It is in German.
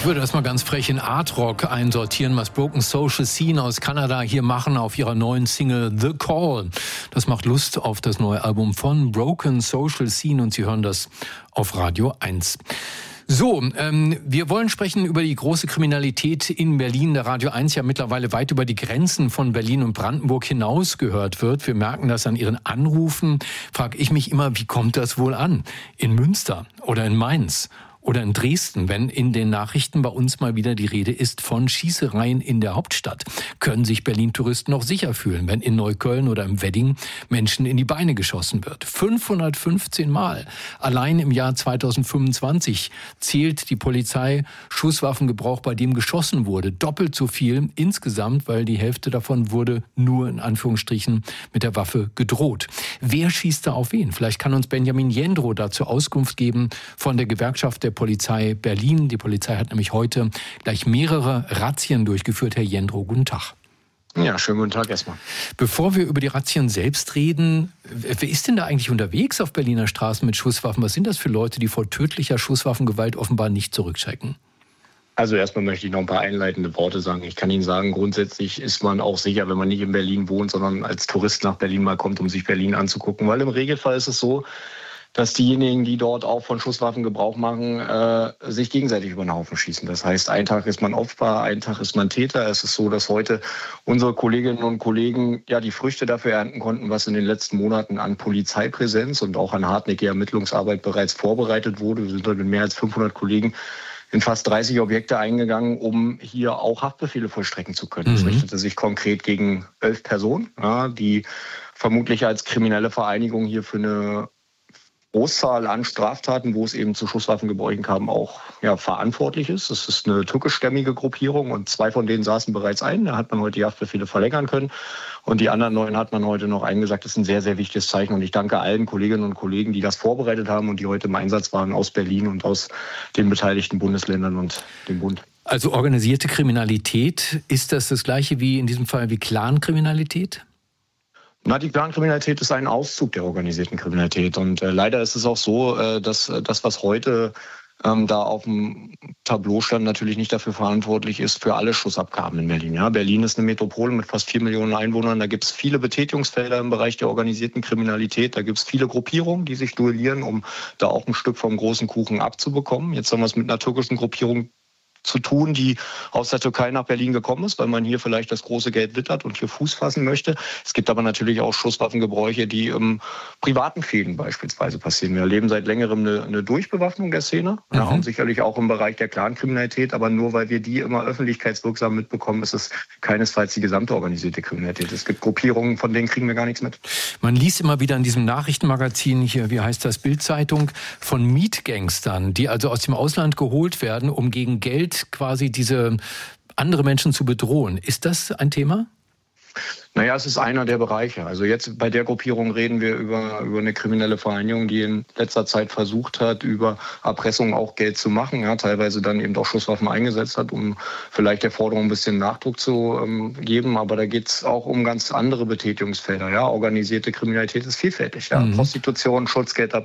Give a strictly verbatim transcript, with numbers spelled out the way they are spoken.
Ich würde das mal ganz frech in Art Rock einsortieren, was Broken Social Scene aus Kanada hier machen auf ihrer neuen Single The Call. Das macht Lust auf das neue Album von Broken Social Scene und Sie hören das auf Radio eins. So, ähm, wir wollen sprechen über die große Kriminalität in Berlin. Der Radio eins ja mittlerweile weit über die Grenzen von Berlin und Brandenburg hinaus gehört wird. Wir merken das an Ihren Anrufen. Frage ich mich immer, wie kommt das wohl an? In Münster oder in Mainz? Oder in Dresden, wenn in den Nachrichten bei uns mal wieder die Rede ist von Schießereien in der Hauptstadt. Können sich Berlin-Touristen noch sicher fühlen, wenn in Neukölln oder im Wedding Menschen in die Beine geschossen wird? fünfhundertfünfzehn Mal. Allein im Jahr zweitausendfünfundzwanzig zählt die Polizei Schusswaffengebrauch, bei dem geschossen wurde. Doppelt so viel insgesamt, weil die Hälfte davon wurde nur in Anführungsstrichen mit der Waffe gedroht. Wer schießt da auf wen? Vielleicht kann uns Benjamin Jendrow dazu Auskunft geben von der Gewerkschaft der Polizei Berlin. Die Polizei hat nämlich heute gleich mehrere Razzien durchgeführt. Herr Jendrow, guten Tag. Ja, schönen guten Tag erstmal. Bevor wir über die Razzien selbst reden, wer ist denn da eigentlich unterwegs auf Berliner Straßen mit Schusswaffen? Was sind das für Leute, die vor tödlicher Schusswaffengewalt offenbar nicht zurückschrecken? Also erstmal möchte ich noch ein paar einleitende Worte sagen. Ich kann Ihnen sagen, grundsätzlich ist man auch sicher, wenn man nicht in Berlin wohnt, sondern als Tourist nach Berlin mal kommt, um sich Berlin anzugucken. Weil im Regelfall ist es so, dass diejenigen, die dort auch von Schusswaffen Gebrauch machen, äh, sich gegenseitig über den Haufen schießen. Das heißt, ein Tag ist man Opfer, ein Tag ist man Täter. Es ist so, dass heute unsere Kolleginnen und Kollegen ja die Früchte dafür ernten konnten, was in den letzten Monaten an Polizeipräsenz und auch an hartnäckiger Ermittlungsarbeit bereits vorbereitet wurde. Wir sind heute mit mehr als fünfhundert Kollegen in fast dreißig Objekte eingegangen, um hier auch Haftbefehle vollstrecken zu können. Es mhm. richtete sich konkret gegen elf Personen, ja, die vermutlich als kriminelle Vereinigung hier für eine Großzahl an Straftaten, wo es eben zu Schusswaffengebräuchen kam, auch ja, verantwortlich ist. Das ist eine türkischstämmige Gruppierung und zwei von denen saßen bereits ein. Da hat man heute die Haftbefehle verlängern können und die anderen neun hat man heute noch eingesagt. Das ist ein sehr, sehr wichtiges Zeichen und ich danke allen Kolleginnen und Kollegen, die das vorbereitet haben und die heute im Einsatz waren aus Berlin und aus den beteiligten Bundesländern und dem Bund. Also organisierte Kriminalität, ist das das Gleiche wie in diesem Fall wie Clankriminalität? Na, die Clankriminalität ist ein Auszug der organisierten Kriminalität. Und äh, leider ist es auch so, äh, dass das, was heute ähm, da auf dem Tableau stand, natürlich nicht dafür verantwortlich ist für alle Schussabgaben in Berlin. Ja, Berlin ist eine Metropole mit fast vier Millionen Einwohnern. Da gibt es viele Betätigungsfelder im Bereich der organisierten Kriminalität. Da gibt es viele Gruppierungen, die sich duellieren, um da auch ein Stück vom großen Kuchen abzubekommen. Jetzt haben wir es mit einer türkischen Gruppierung zu tun, die aus der Türkei nach Berlin gekommen ist, weil man hier vielleicht das große Geld wittert und hier Fuß fassen möchte. Es gibt aber natürlich auch Schusswaffengebräuche, die im privaten Fäden beispielsweise passieren. Wir erleben seit längerem eine, eine Durchbewaffnung der Szene, mhm. ja, und sicherlich auch im Bereich der Clankriminalität, aber nur weil wir die immer öffentlichkeitswirksam mitbekommen, ist es keinesfalls die gesamte organisierte Kriminalität. Es gibt Gruppierungen, von denen kriegen wir gar nichts mit. Man liest immer wieder in diesem Nachrichtenmagazin hier, wie heißt das, Bild-Zeitung, von Mietgangstern, die also aus dem Ausland geholt werden, um gegen Geld quasi diese andere Menschen zu bedrohen. Ist das ein Thema? Naja, es ist einer der Bereiche. Also jetzt bei der Gruppierung reden wir über, über eine kriminelle Vereinigung, die in letzter Zeit versucht hat, über Erpressung auch Geld zu machen, ja, teilweise dann eben auch Schusswaffen eingesetzt hat, um vielleicht der Forderung ein bisschen Nachdruck zu ähm, geben. Aber da geht es auch um ganz andere Betätigungsfelder. Ja. Organisierte Kriminalität ist vielfältig. Ja. Mhm. Prostitution, Schutzgelder,